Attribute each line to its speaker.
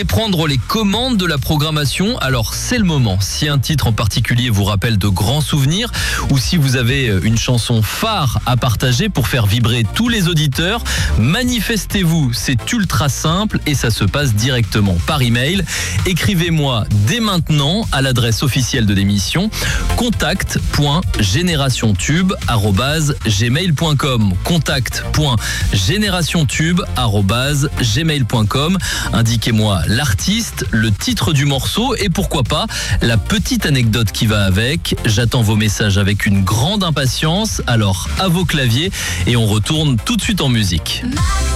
Speaker 1: voulez prendre les commandes de la programmation? Alors c'est le moment. Si un titre en particulier vous rappelle de grands souvenirs ou si vous avez une chanson phare à partager pour faire vibrer tous les auditeurs, manifestez-vous. C'est ultra simple et ça se passe directement par email. Écrivez-moi dès maintenant à l'adresse officielle de l'émission contact.generationtube@gmail.com contact.generationtube@gmail.com. Indiquez-moi l'artiste, le titre du morceau et pourquoi pas la petite anecdote qui va avec. J'attends vos messages avec une grande impatience. Alors à vos claviers et on retourne tout de suite en musique.